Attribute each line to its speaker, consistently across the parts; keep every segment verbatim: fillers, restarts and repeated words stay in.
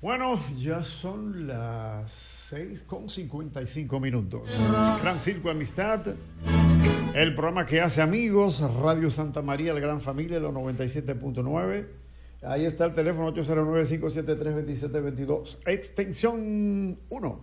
Speaker 1: Bueno, ya son las seis con cincuenta y cinco minutos. Gran Circo Amistad, el programa que hace amigos, Radio Santa María, la gran familia, los noventa y siete punto nueve. Ahí está el teléfono ocho cero nueve, cinco siete tres, dos siete dos dos, extensión uno.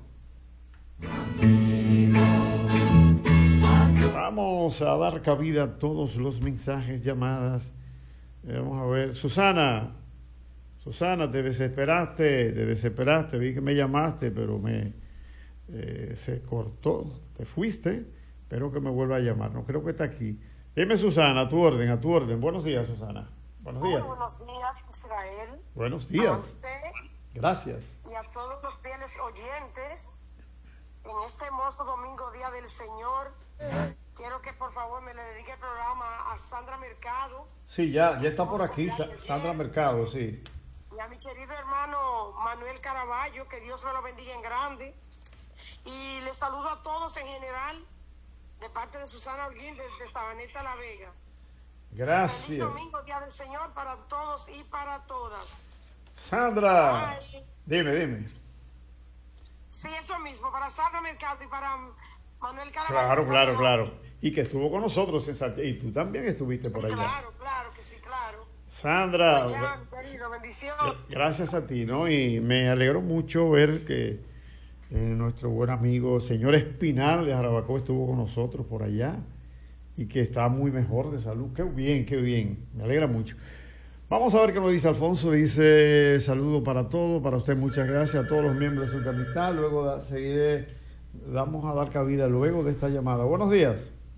Speaker 1: Vamos a dar cabida a todos los mensajes, llamadas. Eh, vamos a ver, Susana. Susana, te desesperaste, te desesperaste, vi que me llamaste, pero me eh, se cortó, te fuiste, espero que me vuelva a llamar, no creo que está aquí. Dime, Susana, a tu orden, a tu orden. Buenos días, Susana. Buenos días.
Speaker 2: Muy buenos días, Israel.
Speaker 1: Buenos días.
Speaker 2: A usted.
Speaker 1: Gracias.
Speaker 2: Y a todos los fieles oyentes, en este hermoso domingo, Día del Señor, quiero que por favor me le dedique el programa a Sandra Mercado.
Speaker 1: Sí, ya, ya está por aquí, Sandra Mercado, sí.
Speaker 2: Y a mi querido hermano Manuel Caraballo, que Dios me lo bendiga en grande. Y les saludo a todos en general, de parte de Susana Holguín, desde Sabaneta La Vega.
Speaker 1: Gracias.
Speaker 2: Feliz domingo, Día del Señor, para todos y para todas.
Speaker 1: Sandra,
Speaker 2: Ay.
Speaker 1: dime, dime.
Speaker 2: Sí, eso mismo, para Sandra Mercado y para Manuel Caraballo.
Speaker 1: Claro, claro, claro. Y que estuvo con nosotros en Santiago. Y tú también estuviste por allá.
Speaker 2: Claro, claro que sí, claro.
Speaker 1: Sandra,
Speaker 2: Allá, querido, bendición.
Speaker 1: Gracias a ti, ¿no? Y me alegro mucho ver que eh, nuestro buen amigo señor Espinal de Jarabacoa estuvo con nosotros por allá y que está muy mejor de salud. Qué bien, qué bien. Me alegra mucho. Vamos a ver qué nos dice Alfonso. Dice, saludo para todos, para usted, muchas gracias a todos los miembros de su amistad. Luego da, seguiré, vamos a dar cabida luego de esta llamada. Buenos días.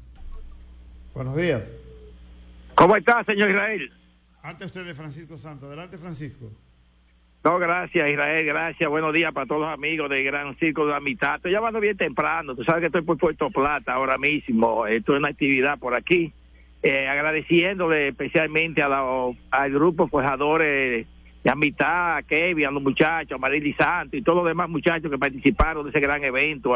Speaker 1: Buenos días.
Speaker 3: ¿Cómo está, señor Israel?
Speaker 1: Ante usted de Francisco Santos. Adelante, Francisco.
Speaker 3: No, gracias, Israel, gracias. Buenos días para todos los amigos del Gran Circo de Amistad. Estoy llamando bien temprano. Tú sabes que estoy por Puerto Plata ahora mismo. Estoy en una actividad por aquí. Eh, agradeciéndole especialmente a la, al grupo forjadores de Amistad, a Kevin, a los muchachos, a Marily Santos y todos los demás muchachos que participaron de ese gran evento.